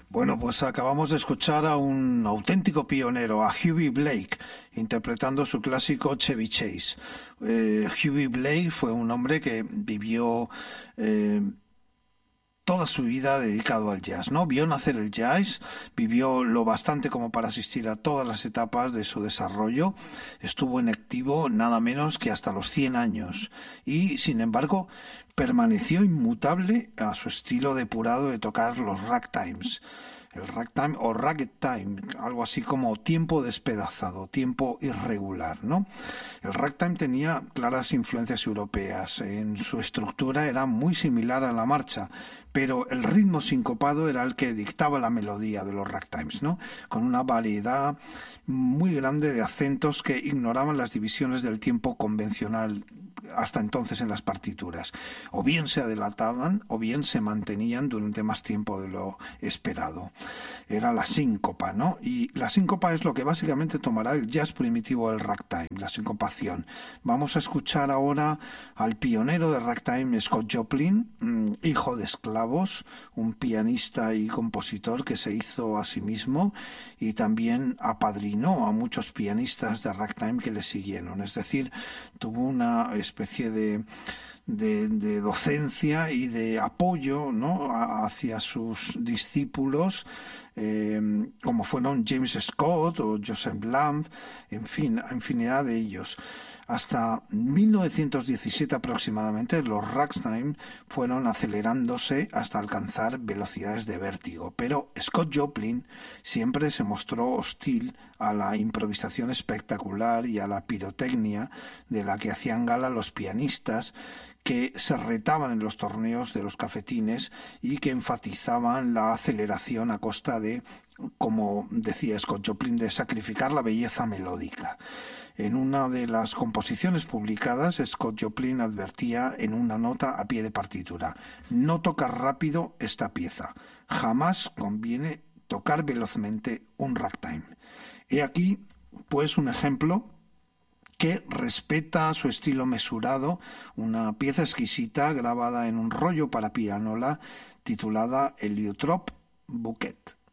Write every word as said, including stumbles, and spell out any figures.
Bueno, pues acabamos de escuchar a un auténtico pionero, a Hubie Blake, interpretando su clásico Chevy Chase. Eh, Hubie Blake fue un hombre que vivió eh, toda su vida dedicado al jazz, ¿no? Vio nacer el jazz, vivió lo bastante como para asistir a todas las etapas de su desarrollo, estuvo en activo nada menos que hasta los cien años y, sin embargo, permaneció inmutable a su estilo depurado de tocar los ragtimes. El ragtime o ragtime, algo así como tiempo despedazado, tiempo irregular, ¿no? El ragtime tenía claras influencias europeas, en su estructura era muy similar a la marcha, pero el ritmo sincopado era el que dictaba la melodía de los ragtimes, ¿no? Con una variedad muy grande de acentos que ignoraban las divisiones del tiempo convencional hasta entonces en las partituras. O bien se adelantaban o bien se mantenían durante más tiempo de lo esperado. Era la síncopa, ¿no? Y la síncopa es lo que básicamente tomará el jazz primitivo del ragtime, la sincopación. Vamos a escuchar ahora al pionero de ragtime, Scott Joplin, hijo de esclavos, un pianista y compositor que se hizo a sí mismo y también apadrinó a muchos pianistas de ragtime que le siguieron. Es decir, tuvo una especie de, de, de docencia y de apoyo, ¿no?, hacia sus discípulos, eh, como fueron James Scott o Joseph Lamb, en fin, infinidad de ellos. Hasta mil novecientos diecisiete aproximadamente los ragtime fueron acelerándose hasta alcanzar velocidades de vértigo, pero Scott Joplin siempre se mostró hostil a la improvisación espectacular y a la pirotecnia de la que hacían gala los pianistas que se retaban en los torneos de los cafetines y que enfatizaban la aceleración a costa de, como decía Scott Joplin, de sacrificar la belleza melódica. En una de las composiciones publicadas, Scott Joplin advertía en una nota a pie de partitura: no tocar rápido esta pieza, jamás conviene tocar velozmente un ragtime. He aquí, pues, un ejemplo que respeta su estilo mesurado, una pieza exquisita grabada en un rollo para pianola titulada Heliotrope Bouquet.